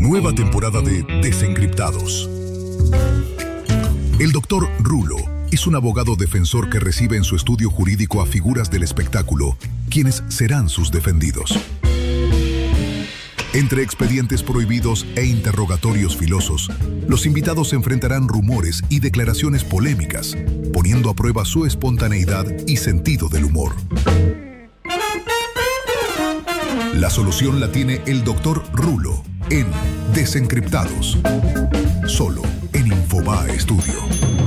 Nueva temporada de Desencriptados. El doctor Rulo es un abogado defensor que recibe en su estudio jurídico a figuras del espectáculo, quienes serán sus defendidos. Entre expedientes prohibidos e interrogatorios filosos, los invitados enfrentarán rumores y declaraciones polémicas, poniendo a prueba su espontaneidad y sentido del humor. La solución la tiene el doctor Rulo en Desencriptados, solo en Infobae Studio.